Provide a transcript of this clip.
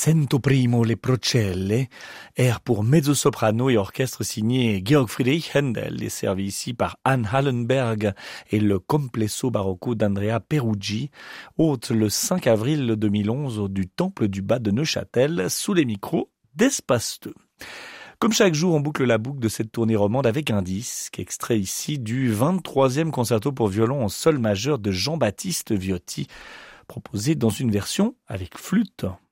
Sento primo le procelle, air pour mezzo-soprano et orchestre signé Georg Friedrich Händel et servi ici par Anne Hallenberg et le Complesso Barocco d'Andrea Peruggi, hôte le 5 avril 2011 du Temple du Bas de Neuchâtel sous les micros d'Espace 2. Comme chaque jour, on boucle la boucle de cette tournée romande avec un disque, extrait ici du 23e concerto pour violon en sol majeur de Jean-Baptiste Viotti, proposé dans une version avec flûte.